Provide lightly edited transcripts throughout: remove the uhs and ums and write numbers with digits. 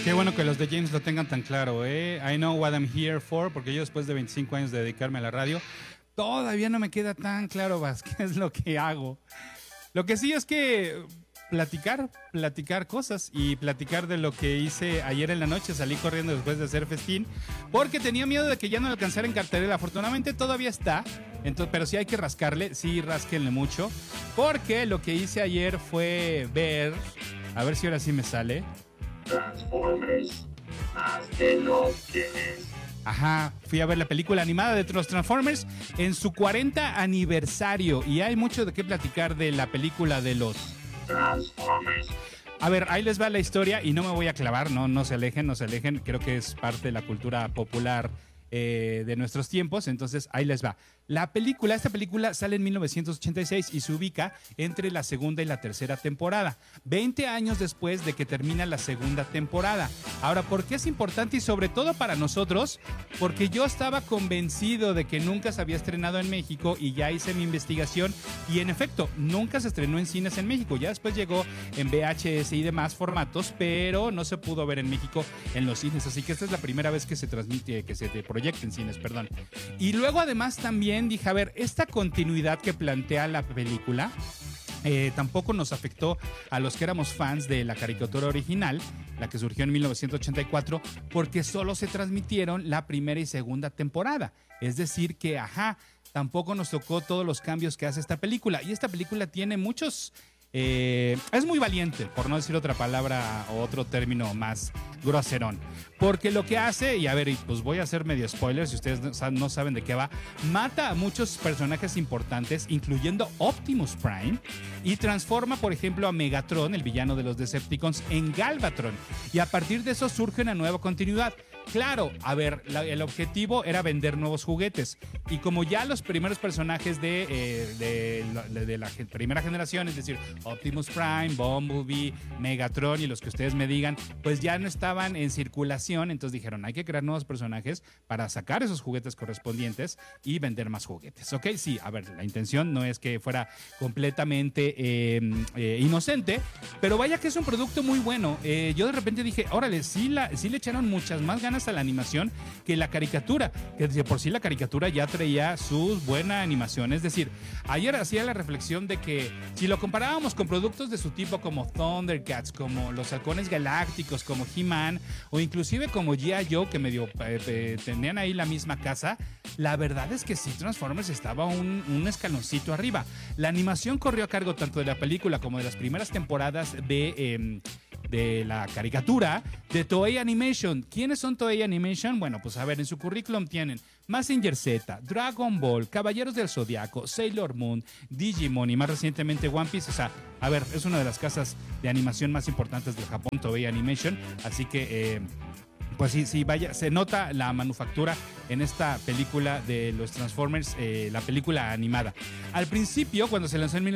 Qué bueno que los de James lo tengan tan claro, ¿eh? I know what I'm here for, porque yo después de 25 años de dedicarme a la radio, todavía no me queda tan claro, Vas, qué es lo que hago. Lo que sí es que platicar cosas y platicar de lo que hice ayer en la noche. Salí corriendo después de hacer festín porque tenía miedo de que ya no alcanzara en cartelera. Afortunadamente todavía está, entonces, pero sí hay que rascarle, sí rásquenle mucho, porque lo que hice ayer fue ver, a ver si ahora sí me sale. Transformers, más de lo que es. Ajá, fui a ver la película animada de los Transformers en su 40 aniversario y hay mucho de qué platicar de la película de los Transformers. A ver, ahí les va la historia y no me voy a clavar, no se alejen, creo que es parte de la cultura popular de nuestros tiempos, entonces ahí les va. Esta película sale en 1986 y se ubica entre la segunda y la tercera temporada, 20 años después de que termina la segunda temporada. Ahora, ¿por qué es importante? Y sobre todo para nosotros, porque yo estaba convencido de que nunca se había estrenado en México y ya hice mi investigación y en efecto, nunca se estrenó en cines en México, ya después llegó en VHS y demás formatos, pero no se pudo ver en México en los cines, así que esta es la primera vez que se transmite, que se proyecta en cines, perdón. Y luego además también dije, a ver, esta continuidad que plantea la película tampoco nos afectó a los que éramos fans de la caricatura original, la que surgió en 1984, porque solo se transmitieron la primera y segunda temporada. Es decir que, tampoco nos tocó todos los cambios que hace esta película. Y esta película tiene muchos... es muy valiente, por no decir otra palabra o otro término más groserón. Porque lo que hace, y a ver, pues voy a hacer medio spoiler si ustedes no saben de qué va, mata a muchos personajes importantes, incluyendo Optimus Prime, y transforma, por ejemplo, a Megatron, el villano de los Decepticons, en Galvatron. Y a partir de eso surge una nueva continuidad. Claro, a ver, el objetivo era vender nuevos juguetes. Y como ya los primeros personajes de la primera generación, es decir, Optimus Prime, Bumblebee, Megatron y los que ustedes me digan, pues ya no estaban en circulación. Entonces dijeron, hay que crear nuevos personajes para sacar esos juguetes correspondientes y vender más juguetes. ¿Ok? Sí, a ver, la intención no es que fuera completamente inocente, pero vaya que es un producto muy bueno. Yo de repente dije, órale, sí le echaron muchas más ganas a la animación que la caricatura, que de por sí la caricatura ya traía su buena animación. Es decir, ayer hacía la reflexión de que si lo comparábamos con productos de su tipo como Thundercats, como los Halcones Galácticos, como He-Man o inclusive como G.I. Joe, que medio tenían ahí la misma casa, la verdad es que sí, Transformers estaba un escaloncito arriba. La animación corrió a cargo tanto de la película como de las primeras temporadas de la caricatura de Toei Animation. ¿Quiénes son Toei Animation? Bueno, pues a ver, en su currículum tienen Mazinger Z, Dragon Ball, Caballeros del Zodiaco, Sailor Moon, Digimon y más recientemente One Piece. O sea, a ver, es una de las casas de animación más importantes del Japón, Toei Animation. Así que... pues sí, vaya, se nota la manufactura en esta película de los Transformers, la película animada. Al principio, cuando se lanzó en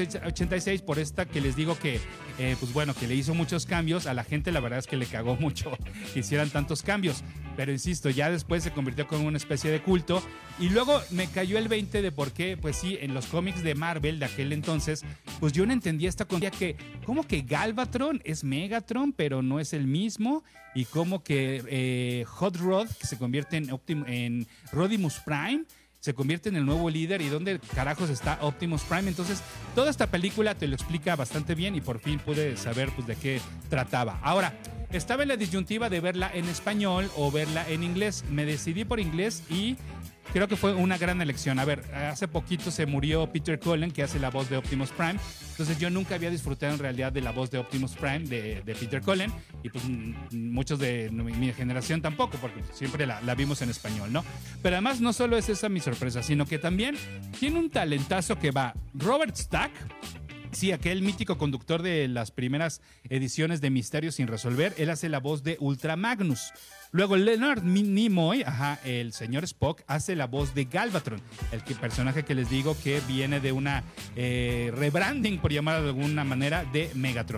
1986, por esta que les digo que, pues bueno, que le hizo muchos cambios, a la gente la verdad es que le cagó mucho que hicieran tantos cambios. Pero insisto, ya después se convirtió como una especie de culto. Y luego me cayó el 20 de por qué, pues sí, en los cómics de Marvel de aquel entonces, pues yo no entendía esta cosa que, como que Galvatron es Megatron, pero no es el mismo. Y como que Hot Rod, que se convierte en Rodimus Prime, se convierte en el nuevo líder. ¿Y dónde carajos está Optimus Prime? Entonces, toda esta película te lo explica bastante bien y por fin pude saber pues de qué trataba. Ahora, estaba en la disyuntiva de verla en español o verla en inglés. Me decidí por inglés y creo que fue una gran elección. A ver, hace poquito se murió Peter Cullen, que hace la voz de Optimus Prime. Entonces yo nunca había disfrutado en realidad de la voz de Optimus Prime, de Peter Cullen. Y pues muchos de mi generación tampoco, porque siempre la vimos en español, ¿no? Pero además no solo es esa mi sorpresa, sino que también tiene un talentazo que va Robert Stack. Sí, aquel mítico conductor de las primeras ediciones de Misterios sin resolver, él hace la voz de Ultra Magnus. Luego Leonard Nimoy, el señor Spock, hace la voz de Galvatron, personaje que les digo que viene de una rebranding, por llamarlo de alguna manera, de Megatron.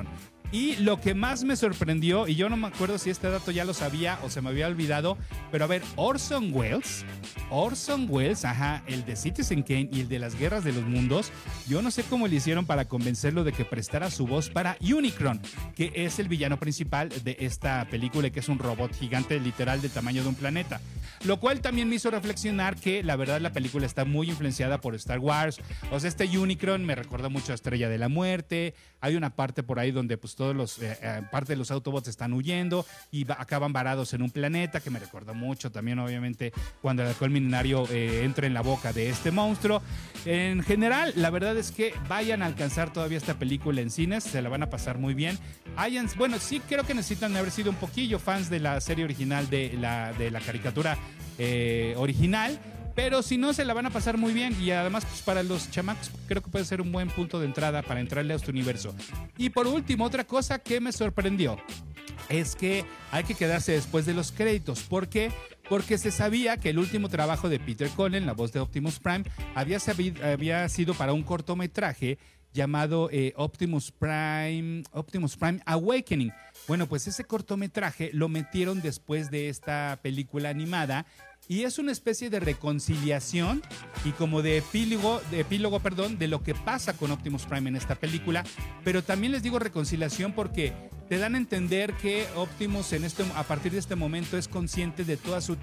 Y lo que más me sorprendió, y yo no me acuerdo si este dato ya lo sabía o se me había olvidado, pero a ver, Orson Welles, ajá, el de Citizen Kane y el de las Guerras de los Mundos, yo no sé cómo le hicieron para convencerlo de que prestara su voz para Unicron, que es el villano principal de esta película y que es un robot gigante literal del tamaño de un planeta. Lo cual también me hizo reflexionar que la verdad la película está muy influenciada por Star Wars. O sea, este Unicron me recuerda mucho a Estrella de la Muerte. Hay una parte por ahí donde pues todos los parte de los Autobots están huyendo y acaban varados en un planeta, que me recuerda mucho también obviamente cuando el alcohol milenario entra en la boca de este monstruo. En general, la verdad es que vayan a alcanzar todavía esta película en cines, se la van a pasar muy bien. Bueno, sí creo que necesitan haber sido un poquillo fans de la serie original de la caricatura original, pero si no, se la van a pasar muy bien. Y además pues para los chamacos creo que puede ser un buen punto de entrada para entrarle a este universo. Y por último, otra cosa que me sorprendió es que hay que quedarse después de los créditos. ¿Por qué? Porque se sabía que el último trabajo de Peter Cullen, la voz de Optimus Prime, había sido para un cortometraje llamado Optimus Prime Awakening. Bueno, pues ese cortometraje lo metieron después de esta película animada y es una especie de reconciliación y como de epílogo, de lo que pasa con Optimus Prime en esta película, pero también les digo reconciliación porque te dan a entender que Optimus a partir de este momento es consciente de todas sus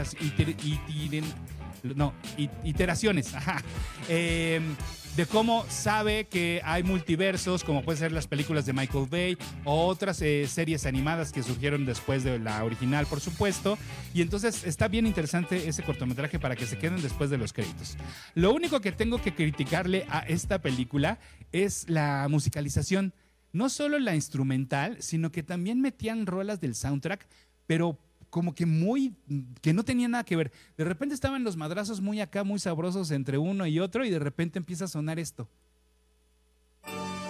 iteraciones, de cómo sabe que hay multiversos, como pueden ser las películas de Michael Bay o otras series animadas que surgieron después de la original, por supuesto. Y entonces está bien interesante ese cortometraje para que se queden después de los créditos. Lo único que tengo que criticarle a esta película es la musicalización. No solo la instrumental, sino que también metían rolas del soundtrack, pero como que que no tenía nada que ver. De repente estaban los madrazos muy acá, muy sabrosos entre uno y otro, y de repente empieza a sonar esto.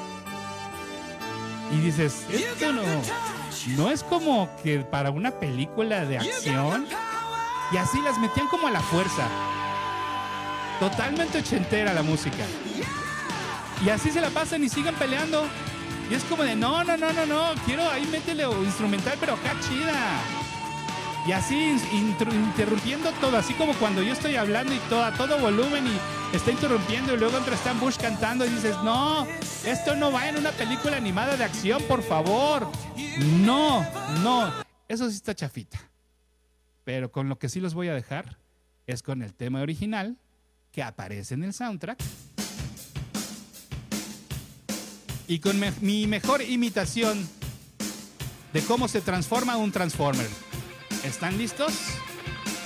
Y dices, esto no es como que para una película de acción. Y así las metían como a la fuerza. Totalmente ochentera la música. Y así se la pasan y siguen peleando. Y es como de, no, quiero ahí métele instrumental, pero acá chida. Y así interrumpiendo todo, así como cuando yo estoy hablando y a todo volumen y está interrumpiendo y luego entra Stan Bush cantando y dices, no, esto no va en una película animada de acción, por favor. No, eso sí está chafita. Pero con lo que sí los voy a dejar es con el tema original que aparece en el soundtrack y con mi mejor imitación de cómo se transforma un Transformer. ¿Están listos?